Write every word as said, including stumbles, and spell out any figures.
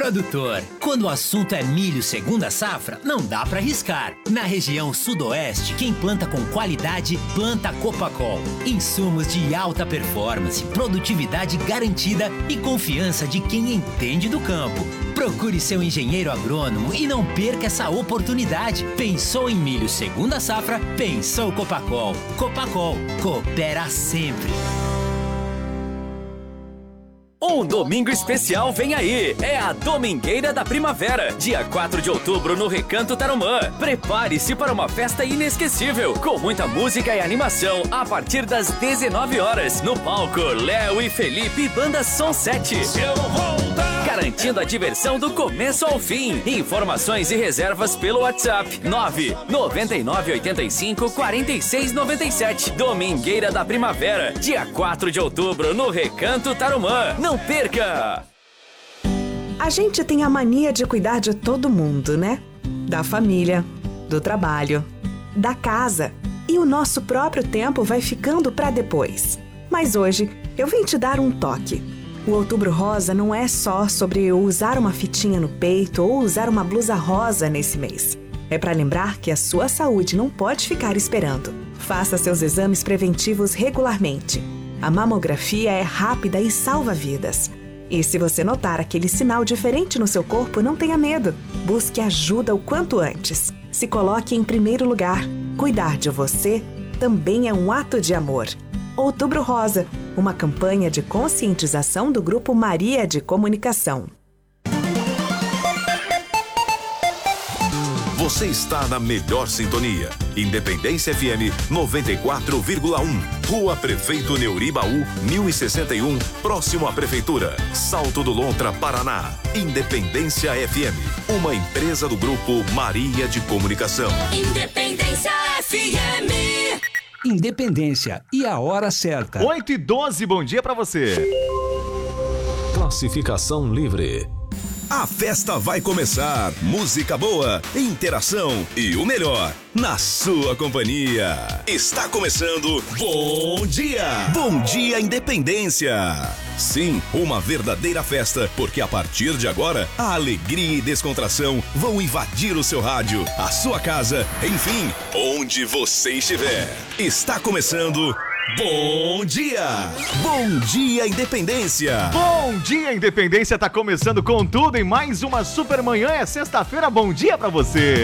Produtor, quando o assunto é milho segunda safra, não dá pra arriscar. Na região sudoeste, quem planta com qualidade, planta Copacol. Insumos de alta performance, produtividade garantida e confiança de quem entende do campo. Procure seu engenheiro agrônomo e não perca essa oportunidade. Pensou em milho segunda safra? Pensou Copacol. Copacol, coopera sempre. Um domingo especial vem aí, é a Domingueira da Primavera, dia quatro de outubro no Recanto Tarumã. Prepare-se para uma festa inesquecível, com muita música e animação a partir das dezenove horas, no palco Léo e Felipe Banda Som sete. Garantindo a diversão do começo ao fim. Informações e reservas pelo WhatsApp nove nove nove oito cinco quatro seis nove sete. Domingueira da Primavera, dia quatro de outubro no Recanto Tarumã. Não perca! A gente tem a mania de cuidar de todo mundo, né? Da família, do trabalho, da casa. E o nosso próprio tempo vai ficando para depois. Mas hoje eu vim te dar um toque. O Outubro Rosa não é só sobre usar uma fitinha no peito ou usar uma blusa rosa nesse mês. É para lembrar que a sua saúde não pode ficar esperando. Faça seus exames preventivos regularmente. A mamografia é rápida e salva vidas. E se você notar aquele sinal diferente no seu corpo, não tenha medo. Busque ajuda o quanto antes. Se coloque em primeiro lugar. Cuidar de você também é um ato de amor. Outubro Rosa, uma campanha de conscientização do Grupo Maria de Comunicação. Você está na melhor sintonia. Independência F M noventa e quatro vírgula um. Rua Prefeito Neuribaú, mil e sessenta e um, próximo à Prefeitura. Salto do Lontra, Paraná. Independência F M, uma empresa do Grupo Maria de Comunicação. Independência F M. Independência e a hora certa. oito e doze, bom dia pra você. Classificação livre. A festa vai começar. Música boa, interação e o melhor na sua companhia. Está começando Bom Dia! Bom Dia Independência! Sim, uma verdadeira festa, porque a partir de agora, a alegria e descontração vão invadir o seu rádio, a sua casa, enfim, onde você estiver. Está começando Bom Dia! Bom Dia Independência! Bom Dia Independência tá começando com tudo em mais uma super manhã. É sexta-feira, bom dia pra você!